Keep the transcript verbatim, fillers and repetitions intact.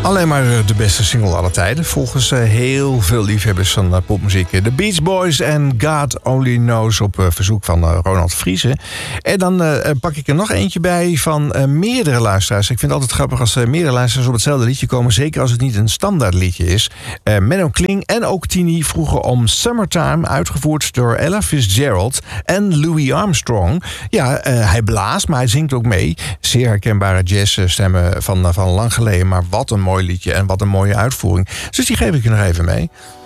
Alleen maar de beste single aller tijden. Volgens uh, heel veel liefhebbers van uh, popmuziek. The Beach Boys en God Only Knows op uh, verzoek van uh, Ronald Friese. En dan uh, pak ik er nog eentje bij van uh, meerdere luisteraars. Ik vind het altijd grappig als uh, meerdere luisteraars op hetzelfde liedje komen. Zeker als het niet een standaard liedje is. Uh, Menno Kling en ook Tini vroegen om Summertime. Uitgevoerd door Ella Fitzgerald en Louis Armstrong. Ja, uh, hij blaast, maar hij zingt ook mee. Zeer herkenbare jazzstemmen van, uh, van lang geleden. Maar wat een mooi liedje en wat een mooie uitvoering. Dus die geef ik je nog even mee.